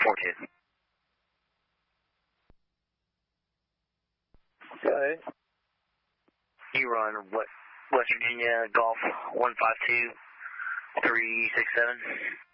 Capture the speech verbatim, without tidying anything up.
four two. Go ahead. You run what, West Virginia Golf one five two three six seven.